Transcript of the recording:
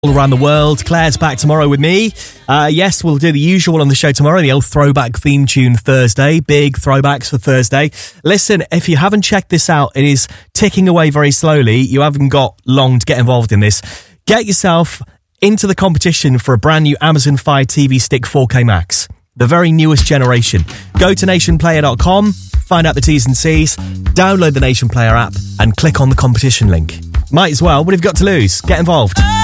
all around the world. Claire's back tomorrow with me. Yes, we'll do the usual on the show tomorrow, the old throwback theme tune Thursday. Big throwbacks for Thursday. Listen, if you haven't checked this out, it is ticking away very slowly. You haven't got long to get involved in this. Get yourself into the competition for a brand new Amazon Fire TV Stick 4K Max. The very newest generation. Go to nationplayer.com, find out the T's and C's, download the Nation Player app and click on the competition link. Might as well. What have you got to lose? Get involved.